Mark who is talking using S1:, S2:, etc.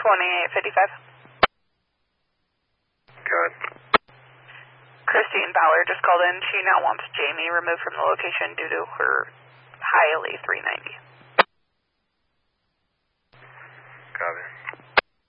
S1: 2855.
S2: Good.
S1: Christine Bauer just called in. She now wants Jamie removed from the location due to her highly 390.